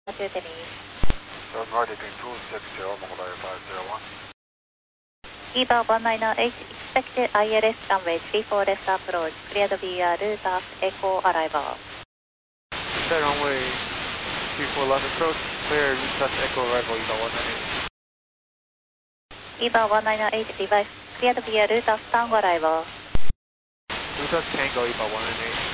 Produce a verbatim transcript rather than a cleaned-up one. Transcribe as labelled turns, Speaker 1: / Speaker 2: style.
Speaker 1: two Demi.
Speaker 2: Runway between two six zero, Mongol five zero one.
Speaker 1: EVA one nine eight, expected I L S runway three four left approach, cleared via route of Echo arrival.
Speaker 3: Set runway three four left approach, clear route touch Echo arrival, EVA one nine eight.
Speaker 1: EVA one nine eight, device cleared via route of Tango arrival.
Speaker 3: Route touch Tango, EVA one nine eight.